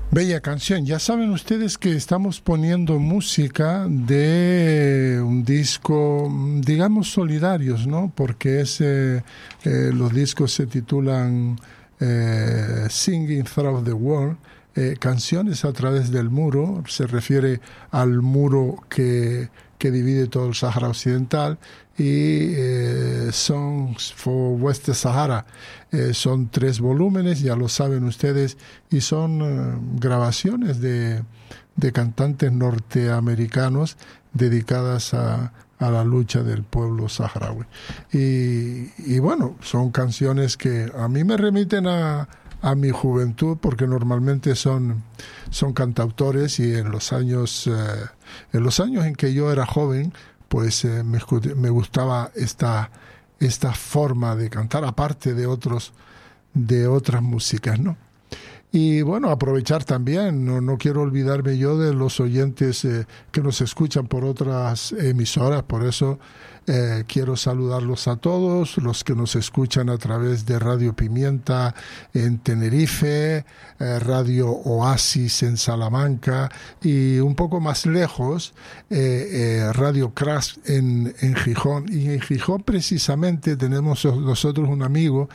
Bella canción. Ya saben ustedes que estamos poniendo música de un disco, digamos, solidarios, ¿no? Porque los discos se titulan Singing Through the Wall, canciones a través del muro. Se refiere al muro que divide todo el Sáhara Occidental, y Songs for West Sahara. Son 3 volúmenes, ya lo saben ustedes, y son grabaciones de cantantes norteamericanos dedicadas a la lucha del pueblo saharaui. Y bueno, son canciones que a mí me remiten a mi juventud, porque normalmente son cantautores, y en los años en que yo era joven, pues me gustaba esta forma de cantar, aparte de otras músicas, ¿no? Y bueno, aprovechar también, no quiero olvidarme yo de los oyentes que nos escuchan por otras emisoras. Por eso quiero saludarlos a todos, los que nos escuchan a través de Radio Pimienta en Tenerife, Radio Oasis en Salamanca, y un poco más lejos Radio Crash en Gijón. Y en Gijón precisamente tenemos nosotros un amigo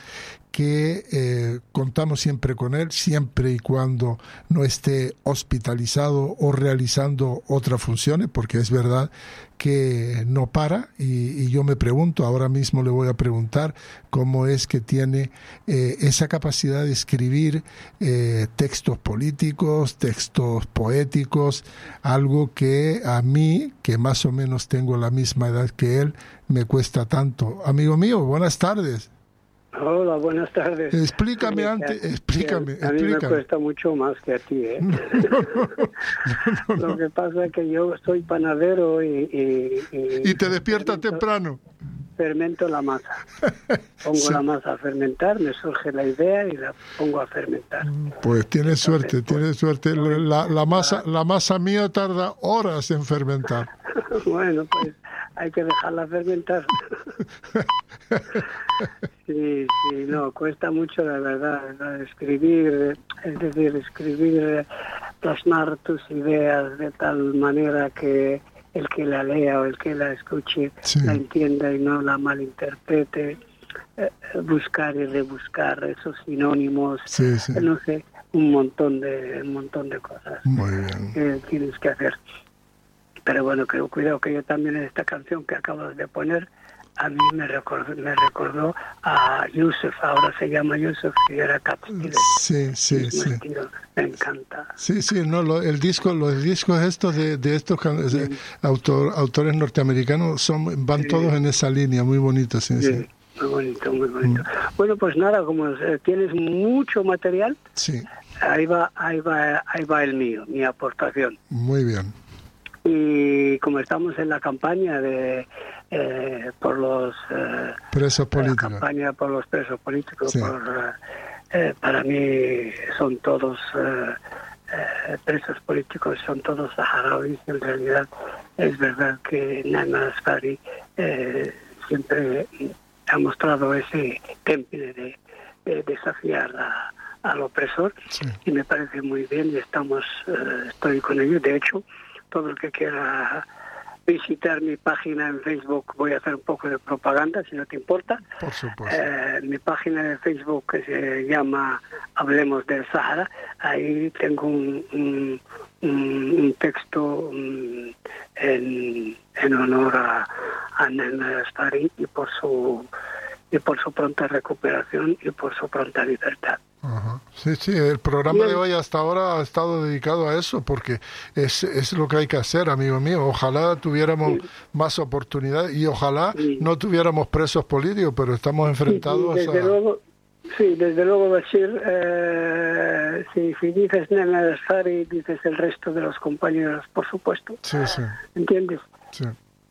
que contamos siempre con él, siempre y cuando no esté hospitalizado o realizando otras funciones, porque es verdad que no para, y yo me pregunto, ahora mismo le voy a preguntar cómo es que tiene esa capacidad de escribir textos políticos, textos poéticos, algo que a mí, que más o menos tengo la misma edad que él, me cuesta tanto. Amigo mío, buenas tardes. Hola, buenas tardes. Explícame antes, explícame. A mí me cuesta mucho más que a ti, ¿eh? No. Lo que pasa es que yo soy panadero y te despiertas temprano. Fermento la masa. Pongo la masa a fermentar, me surge la idea y la pongo a fermentar. Pues tienes suerte. La masa mía tarda horas en fermentar. Bueno, pues hay que dejarla fermentar. Sí, no, cuesta mucho, la verdad, escribir, es decir, plasmar tus ideas de tal manera que el que la lea o el que la escuche la entienda y no la malinterprete, buscar y rebuscar esos sinónimos, no sé, un montón de cosas. Muy bien. Que tienes que hacer. Pero bueno, cuidado que yo también en esta canción que acabas de poner, a mí me recordó a Yusuf, ahora se llama Yusuf, y era Cat Stevens. Sí. Me encanta. Sí, no, los discos estos de estos autores norteamericanos van todos en esa línea, muy bonitos. Sí. Muy bonito. Bueno, pues nada, como tienes mucho material, ahí va el mío, mi aportación. Muy bien. Y como estamos en la campaña por los presos políticos, campaña por los presos políticos, para mí son todos presos políticos, son todos saharauis. En realidad es verdad que Nana Asfari siempre ha mostrado ese temple de desafiar al opresor, y me parece muy bien, y estoy con ellos. De hecho, todo el que quiera visitar mi página en Facebook, voy a hacer un poco de propaganda, si no te importa. Por supuesto. Mi página de Facebook, que se llama Hablemos del Sahara, ahí tengo un texto en honor a Nana Asfari y por su pronta recuperación y por su pronta libertad. Ajá. Sí, el programa de hoy hasta ahora ha estado dedicado a eso, porque es lo que hay que hacer, amigo mío. Ojalá tuviéramos más oportunidades, y ojalá no tuviéramos presos políticos, pero estamos enfrentados desde luego, Bashir, si dices Nana Asfari, dices el resto de los compañeros, por supuesto. Sí. ¿Entiendes? Sí.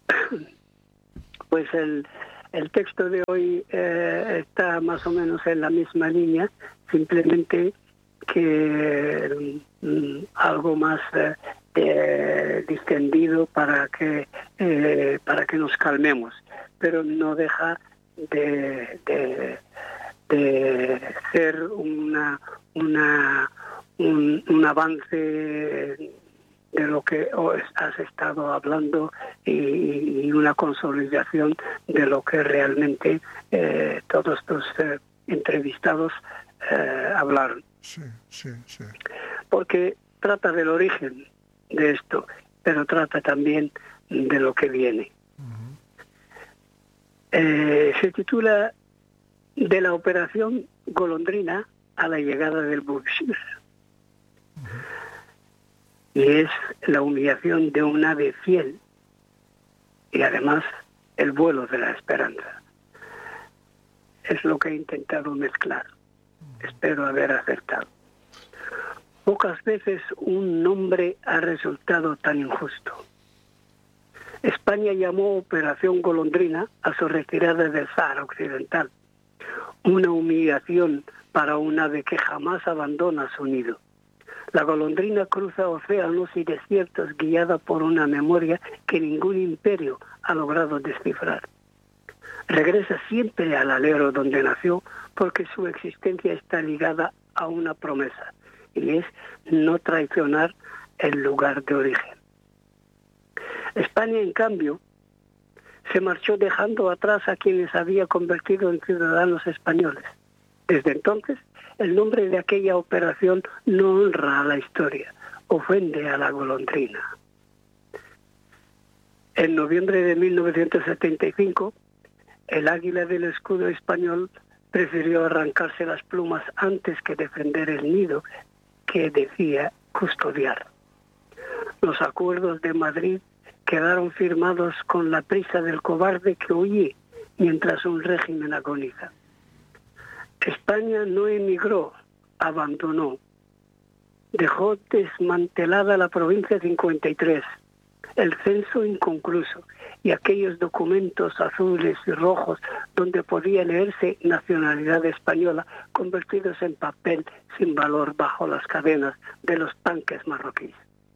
Pues el texto de hoy está más o menos en la misma línea, simplemente que algo más distendido para que nos calmemos, pero no deja de ser un avance de lo que has estado hablando y una consolidación de lo que realmente todos tus entrevistados hablaron. Sí, sí, sí. Porque trata del origen de esto, pero trata también de lo que viene. Se titula De la operación Golondrina a la llegada del Bubshir. Y es la humillación de un ave fiel y además el vuelo de la esperanza. Es lo que he intentado mezclar. Espero haber acertado. Pocas veces un nombre ha resultado tan injusto. España llamó Operación Golondrina a su retirada del Sáhara Occidental. Una humillación para un ave que jamás abandona su nido. La golondrina cruza océanos y desiertos guiada por una memoria que ningún imperio ha logrado descifrar. Regresa siempre al alero donde nació porque su existencia está ligada a una promesa, y es no traicionar el lugar de origen. España, en cambio, se marchó dejando atrás a quienes había convertido en ciudadanos españoles. Desde entonces, el nombre de aquella operación no honra a la historia, ofende a la golondrina. En noviembre de 1975, el águila del escudo español prefirió arrancarse las plumas antes que defender el nido que decía custodiar. Los acuerdos de Madrid quedaron firmados con la prisa del cobarde que huye mientras un régimen agoniza. España no emigró, abandonó. Dejó desmantelada la provincia 53, el censo inconcluso y aquellos documentos azules y rojos donde podía leerse nacionalidad española convertidos en papel sin valor bajo las cadenas de los tanques marroquíes.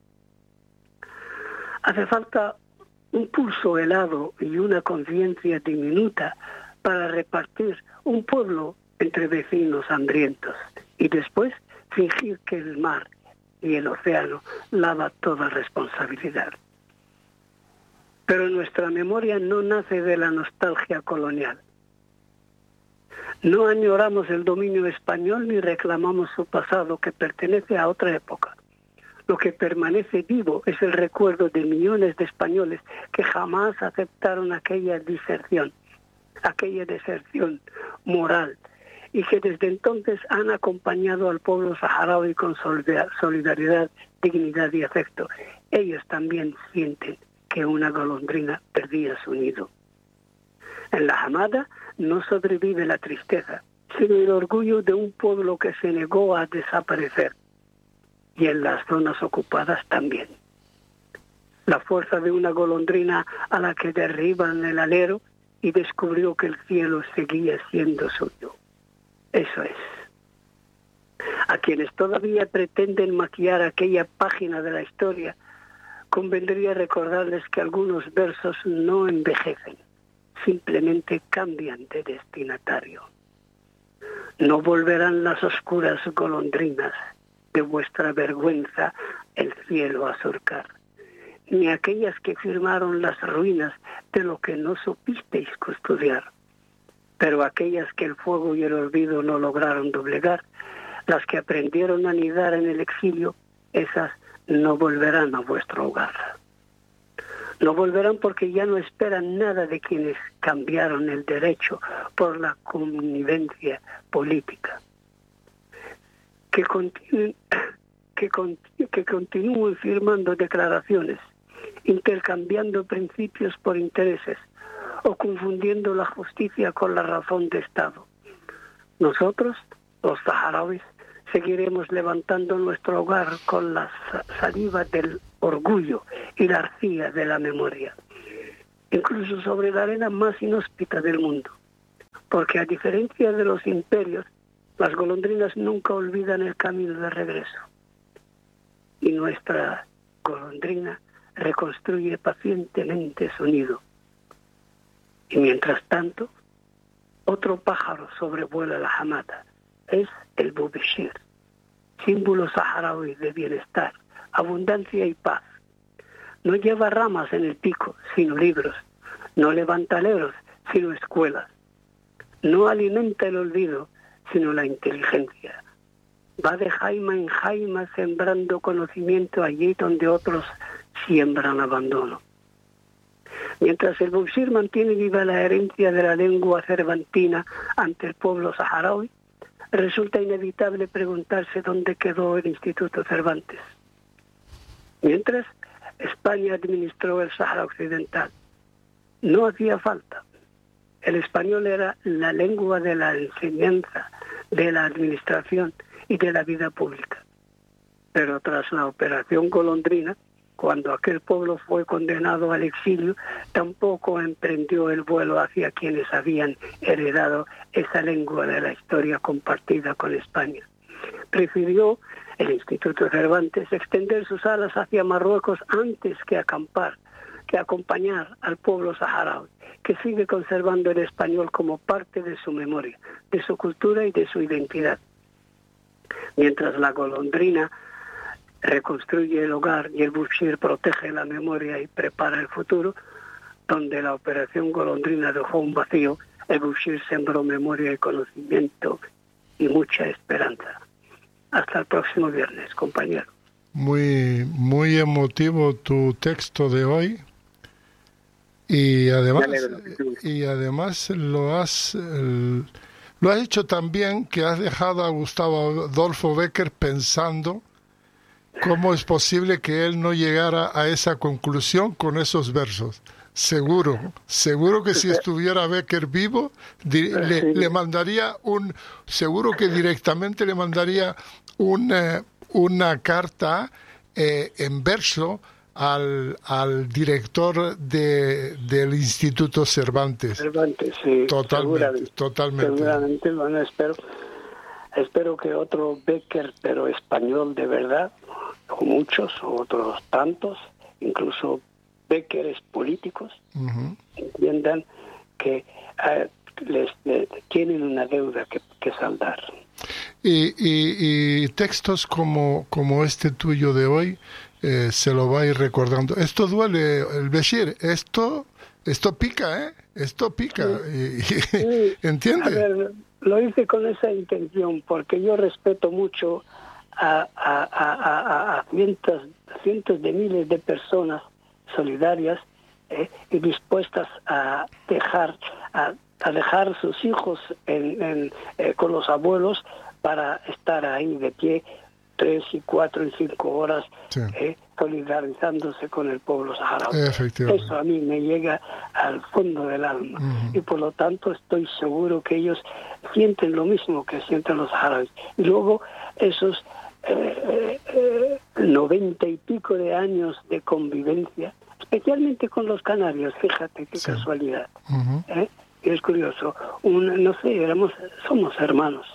Hace falta un pulso helado y una conciencia diminuta para repartir un pueblo entre vecinos hambrientos y después fingir que el mar y el océano lava toda responsabilidad. Pero nuestra memoria no nace de la nostalgia colonial. No añoramos el dominio español ni reclamamos su pasado que pertenece a otra época. Lo que permanece vivo es el recuerdo de millones de españoles que jamás aceptaron aquella deserción moral, y que desde entonces han acompañado al pueblo saharaui con solidaridad, dignidad y afecto. Ellos también sienten que una golondrina perdía su nido. En la Hamada no sobrevive la tristeza, sino el orgullo de un pueblo que se negó a desaparecer. Y en las zonas ocupadas también. La fuerza de una golondrina a la que derriban el alero y descubrió que el cielo seguía siendo suyo. Eso es. A quienes todavía pretenden maquillar aquella página de la historia, convendría recordarles que algunos versos no envejecen, simplemente cambian de destinatario. No volverán las oscuras golondrinas de vuestra vergüenza el cielo a surcar, ni aquellas que firmaron las ruinas de lo que no supisteis custodiar, pero aquellas que el fuego y el olvido no lograron doblegar, las que aprendieron a anidar en el exilio, esas no volverán a vuestro hogar. No volverán porque ya no esperan nada de quienes cambiaron el derecho por la connivencia política. Que continúen firmando declaraciones, intercambiando principios por intereses o confundiendo la justicia con la razón de Estado. Nosotros, los saharauis, seguiremos levantando nuestro hogar con la saliva del orgullo y la arcilla de la memoria, incluso sobre la arena más inhóspita del mundo, porque a diferencia de los imperios, las golondrinas nunca olvidan el camino de regreso. Y nuestra golondrina reconstruye pacientemente su nido. Y mientras tanto, otro pájaro sobrevuela la Hamada. Es el Bubshir. símbolo saharaui de bienestar, abundancia y paz. No lleva ramas en el pico, sino libros. No levanta aleros, sino escuelas. No alimenta el olvido, sino la inteligencia. Va de jaima en jaima sembrando conocimiento allí donde otros siembran abandono. Mientras el Boubchir mantiene viva la herencia de la lengua cervantina ante el pueblo saharaui, resulta inevitable preguntarse dónde quedó el Instituto Cervantes. Mientras, España administró el Sáhara Occidental. No hacía falta. El español era la lengua de la enseñanza, de la administración y de la vida pública. Pero tras la Operación Golondrina, cuando aquel pueblo fue condenado al exilio, tampoco emprendió el vuelo hacia quienes habían heredado esa lengua de la historia compartida con España. Prefirió el Instituto Cervantes extender sus alas hacia Marruecos antes que acompañar al pueblo saharaui, que sigue conservando el español como parte de su memoria, de su cultura y de su identidad. Mientras la Golondrina reconstruye el hogar y el Boubchir protege la memoria y prepara el futuro, donde la Operación Golondrina dejó un vacío, el Boubchir sembró memoria y conocimiento y mucha esperanza. Hasta el próximo viernes, compañero. Muy, muy emotivo tu texto de hoy. Y además lo has hecho tan bien que has dejado a Gustavo Adolfo Bécquer pensando cómo es posible que él no llegara a esa conclusión con esos versos. Seguro que si estuviera Bécquer vivo, le mandaría seguro que directamente le mandaría una carta en verso al director del Instituto Cervantes. Cervantes, sí. Totalmente. Seguramente, bueno, espero que otro Bécquer, pero español de verdad, o muchos, o otros tantos, incluso Bécqueres políticos, entiendan que les tienen una deuda que saldar. Y textos como este tuyo de hoy se lo va a ir recordando. Esto duele, el Béchir, esto pica, ¿eh? Esto pica. Sí. ¿Entiende? A ver, lo hice con esa intención, porque yo respeto mucho a cientos de miles de personas solidarias y dispuestas a dejar sus hijos con los abuelos para estar ahí de pie 3 y 4 y 5 horas, sí, solidarizándose con el pueblo saharaui. Eso a mí me llega al fondo del alma. Y por lo tanto estoy seguro que ellos sienten lo mismo que sienten los saharauis. Y luego esos 90 y pico de años de convivencia, especialmente con los canarios, fíjate qué casualidad. Y es curioso, somos hermanos.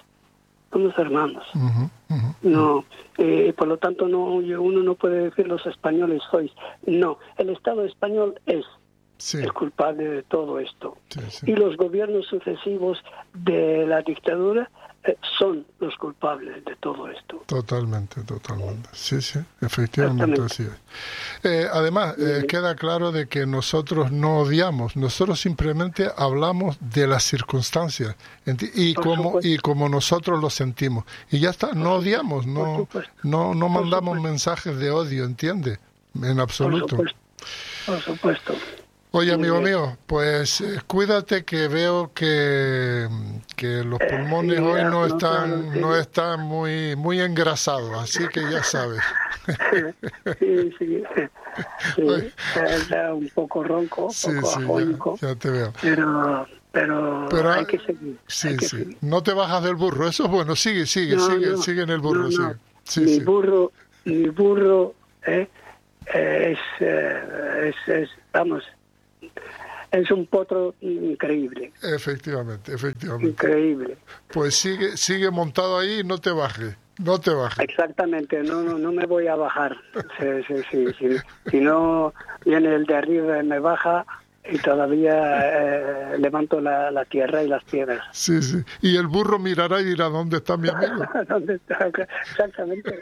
No, por lo tanto uno no puede decir los españoles sois. No, el Estado español es el culpable de todo esto. Y los gobiernos sucesivos de la dictadura son los culpables de todo esto. Totalmente. Sí, efectivamente así es. Además, queda claro de que nosotros no odiamos, nosotros simplemente hablamos de las circunstancias y como nosotros lo sentimos. Y ya está, no odiamos, no mandamos mensajes de odio, ¿entiende? En absoluto. Por supuesto. Oye, amigo mío, pues cuídate, que veo que los pulmones hoy no están muy engrasados, así que ya sabes. Sí. Está un poco ronco, un poco afónico. Ya te veo. Pero hay que seguir. Sí. No te bajas del burro, eso es bueno, sigue en el burro. Mi burro es un potro increíble. Efectivamente. Increíble. Pues sigue montado ahí y no te bajes. Exactamente, no me voy a bajar. Si no viene el de arriba y me baja, y todavía levanto la tierra y las piedras. Sí, sí. Y el burro mirará y dirá, ¿dónde está mi amigo? ¿Dónde está? Exactamente.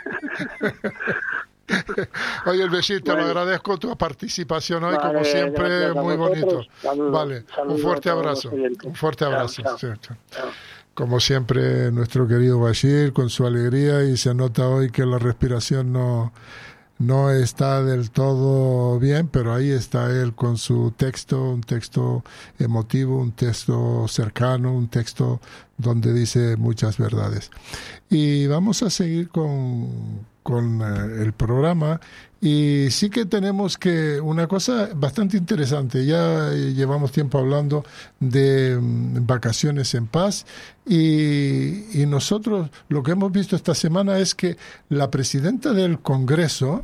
Oye, el Bashir, te lo agradezco tu participación hoy, como siempre, muy bonito. Vale, un fuerte abrazo. Un fuerte abrazo. Chao. Sí, chao. Como siempre, nuestro querido Bashir, con su alegría, y se nota hoy que la respiración no está del todo bien, pero ahí está él con su texto, un texto emotivo, un texto cercano, un texto donde dice muchas verdades. Y vamos a seguir con el programa, y sí que tenemos que una cosa bastante interesante. Ya llevamos tiempo hablando de vacaciones en paz, y nosotros lo que hemos visto esta semana es que la presidenta del Congreso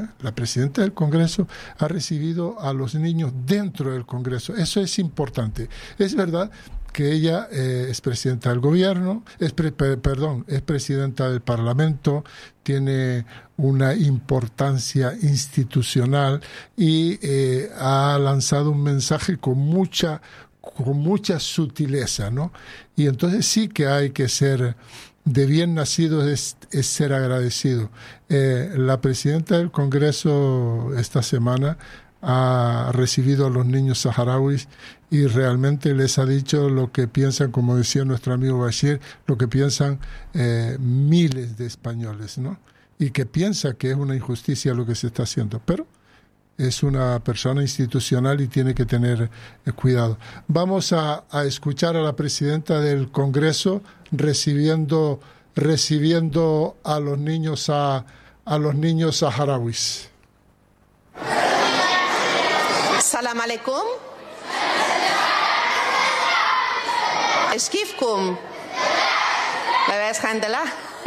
ha recibido a los niños dentro del Congreso. Eso es importante. Es verdad que ella es presidenta del gobierno, es presidenta del Parlamento, tiene una importancia institucional, y ha lanzado un mensaje con mucha sutileza, ¿no? Y entonces sí que hay que ser de bien nacido, es ser agradecido. La presidenta del Congreso esta semana ha recibido a los niños saharauis y realmente les ha dicho lo que piensan, como decía nuestro amigo Bashir, lo que piensan miles de españoles, ¿no? Y que piensa que es una injusticia lo que se está haciendo, pero es una persona institucional y tiene que tener cuidado. Vamos a escuchar a la presidenta del Congreso recibiendo a los niños saharauis. Salam alaikum. Eskifkum. Bebés Handela.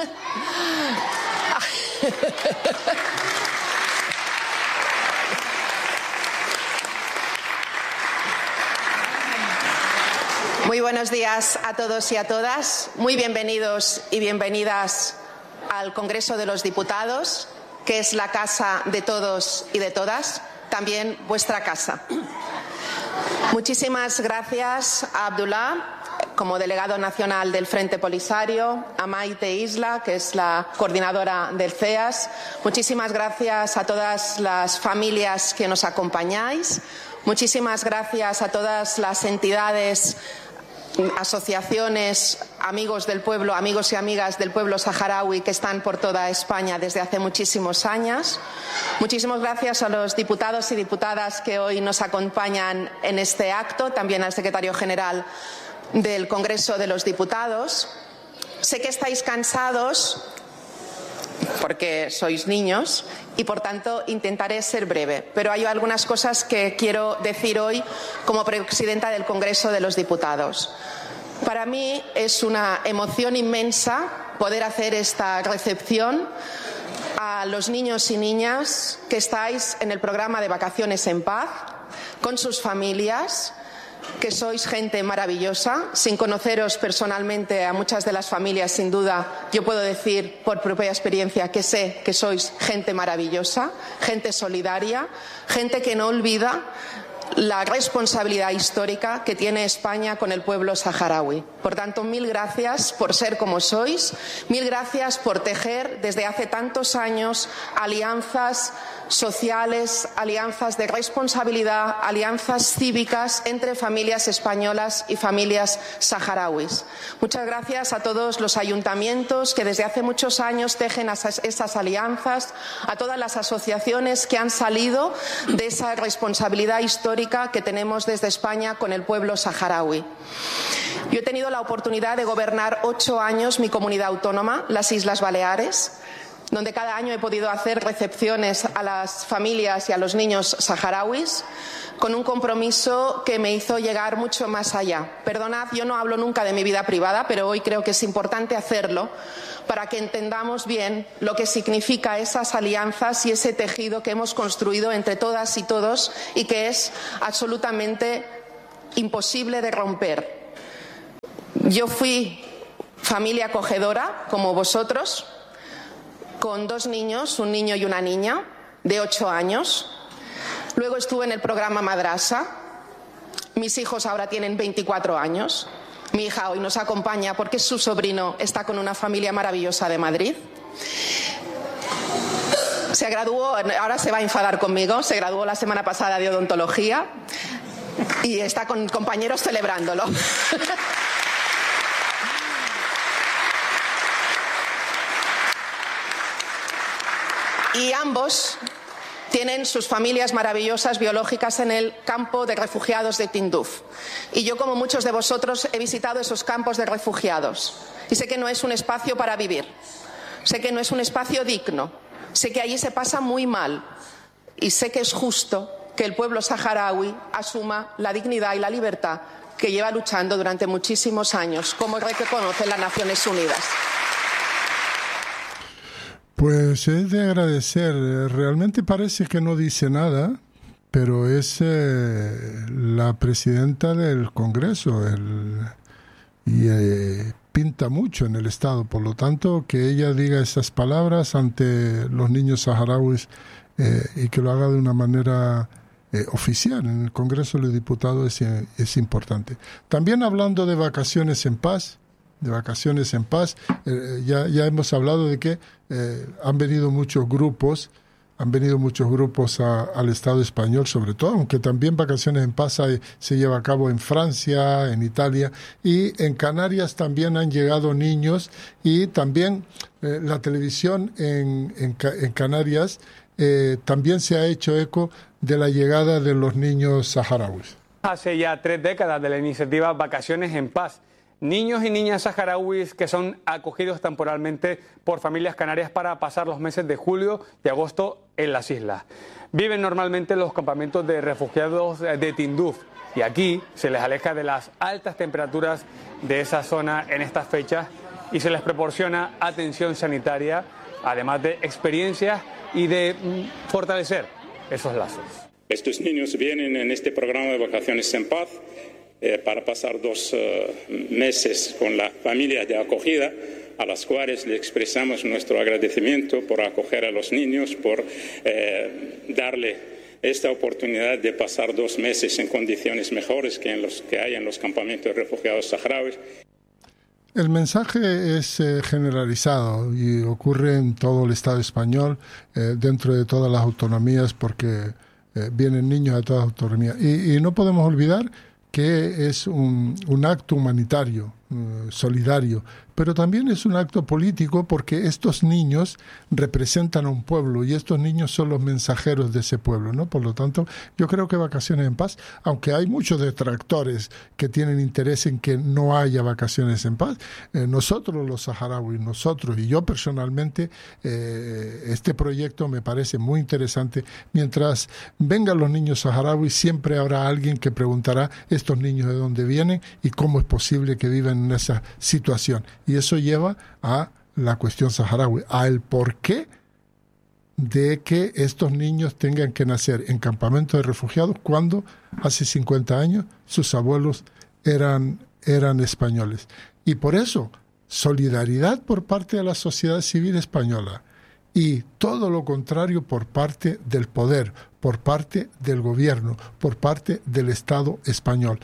Muy buenos días a todos y a todas. Muy bienvenidos y bienvenidas al Congreso de los Diputados, que es la casa de todos y de todas, también vuestra casa. Muchísimas gracias a Abdullah, como delegado nacional del Frente Polisario, a Maite Isla, que es la coordinadora del CEAS. Muchísimas gracias a todas las familias que nos acompañáis. Muchísimas gracias a todas las entidades, asociaciones, amigos del pueblo, amigos y amigas del pueblo saharaui que están por toda España desde hace muchísimos años. Muchísimas gracias a los diputados y diputadas que hoy nos acompañan en este acto, también al secretario general del Congreso de los Diputados. Sé que estáis cansados porque sois niños y, por tanto, intentaré ser breve. Pero hay algunas cosas que quiero decir hoy como presidenta del Congreso de los Diputados. Para mí es una emoción inmensa poder hacer esta recepción a los niños y niñas que estáis en el programa de Vacaciones en Paz, con sus familias, que sois gente maravillosa. Sin conoceros personalmente a muchas de las familias, sin duda, yo puedo decir por propia experiencia que sé que sois gente maravillosa, gente solidaria, gente que no olvida la responsabilidad histórica que tiene España con el pueblo saharaui. Por tanto, mil gracias por ser como sois, mil gracias por tejer desde hace tantos años alianzas sociales, alianzas de responsabilidad, alianzas cívicas entre familias españolas y familias saharauis. Muchas gracias a todos los ayuntamientos que desde hace muchos años tejen esas alianzas, a todas las asociaciones que han salido de esa responsabilidad histórica que tenemos desde España con el pueblo saharaui. Yo he tenido la oportunidad de gobernar 8 años mi comunidad autónoma, las Islas Baleares, donde cada año he podido hacer recepciones a las familias y a los niños saharauis con un compromiso que me hizo llegar mucho más allá. Perdonad, yo no hablo nunca de mi vida privada, pero hoy creo que es importante hacerlo para que entendamos bien lo que significa esas alianzas y ese tejido que hemos construido entre todas y todos y que es absolutamente imposible de romper. Yo fui familia acogedora, como vosotros, con 2 niños, un niño y una niña, de 8 años. Luego estuve en el programa Madrasa. Mis hijos ahora tienen 24 años. Mi hija hoy nos acompaña porque su sobrino está con una familia maravillosa de Madrid. Se graduó, ahora se va a enfadar conmigo, se graduó la semana pasada de odontología y está con compañeros celebrándolo. Y ambos tienen sus familias maravillosas biológicas en el campo de refugiados de Tinduf. Y yo, como muchos de vosotros, he visitado esos campos de refugiados. Y sé que no es un espacio para vivir. Sé que no es un espacio digno. Sé que allí se pasa muy mal. Y sé que es justo que el pueblo saharaui asuma la dignidad y la libertad que lleva luchando durante muchísimos años, como reconocen las Naciones Unidas. Pues es de agradecer. Realmente parece que no dice nada, pero es la presidenta del Congreso y pinta mucho en el Estado. Por lo tanto, que ella diga esas palabras ante los niños saharauis y que lo haga de una manera oficial en el Congreso de los Diputados es importante. También hablando de vacaciones en paz, ya hemos hablado de que han venido muchos grupos al Estado español, sobre todo, aunque también Vacaciones en Paz se lleva a cabo en Francia, en Italia, y en Canarias también han llegado niños, y también la televisión en Canarias también se ha hecho eco de la llegada de los niños saharauis. Hace ya 3 décadas de la iniciativa Vacaciones en Paz. Niños y niñas saharauis que son acogidos temporalmente por familias canarias para pasar los meses de julio y agosto en las islas. Viven normalmente en los campamentos de refugiados de Tinduf y aquí se les aleja de las altas temperaturas de esa zona en estas fechas y se les proporciona atención sanitaria, además de experiencias y de fortalecer esos lazos. Estos niños vienen en este programa de Vacaciones en Paz para pasar 2 meses con la familia de acogida, a las cuales le expresamos nuestro agradecimiento por acoger a los niños, por darle esta oportunidad de pasar 2 meses en condiciones mejores que hay en los campamentos de refugiados saharauis. El mensaje es generalizado y ocurre en todo el Estado español, dentro de todas las autonomías, porque vienen niños de todas las autonomías. Y no podemos olvidar que es un acto humanitario, solidario, pero también es un acto político porque estos niños representan a un pueblo y estos niños son los mensajeros de ese pueblo, ¿no? Por lo tanto, yo creo que Vacaciones en Paz, aunque hay muchos detractores que tienen interés en que no haya Vacaciones en Paz, nosotros los saharauis, nosotros y yo personalmente, este proyecto me parece muy interesante. Mientras vengan los niños saharauis, siempre habrá alguien que preguntará estos niños de dónde vienen y cómo es posible que vivan en esa situación. Y eso lleva a la cuestión saharaui, a el porqué de que estos niños tengan que nacer en campamentos de refugiados cuando hace 50 años sus abuelos eran españoles. Y por eso, solidaridad por parte de la sociedad civil española y todo lo contrario por parte del poder, por parte del gobierno, por parte del Estado español.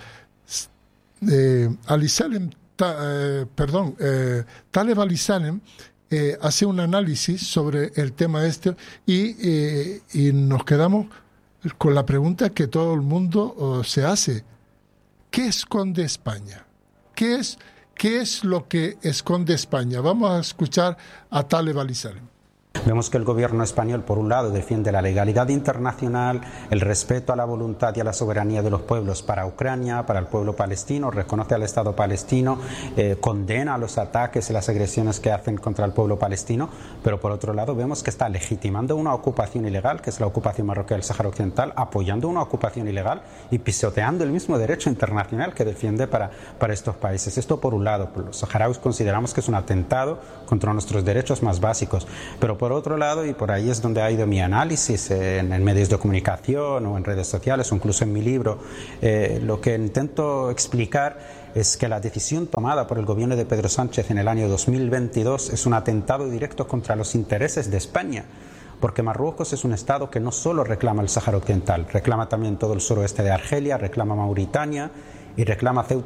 Taleb Ali-Salem hace un análisis sobre el tema y nos quedamos con la pregunta que todo el mundo se hace. ¿Qué esconde España? ¿Qué es lo que esconde España? Vamos a escuchar a Taleb Ali-Salem. Vemos que el gobierno español, por un lado, defiende la legalidad internacional, el respeto a la voluntad y a la soberanía de los pueblos para Ucrania, para el pueblo palestino, reconoce al Estado palestino, condena los ataques y las agresiones que hacen contra el pueblo palestino, pero por otro lado vemos que está legitimando una ocupación ilegal, que es la ocupación marroquí del Sáhara Occidental, apoyando una ocupación ilegal y pisoteando el mismo derecho internacional que defiende para estos países. Esto por un lado, los saharauis consideramos que es un atentado contra nuestros derechos más básicos, pero por otro lado, y por ahí es donde ha ido mi análisis en medios de comunicación o en redes sociales o incluso en mi libro, lo que intento explicar es que la decisión tomada por el gobierno de Pedro Sánchez en el año 2022 es un atentado directo contra los intereses de España. porque Marruecos es un Estado que no solo reclama el Sáhara Occidental, reclama también todo el suroeste de Argelia, reclama Mauritania y reclama Ceuta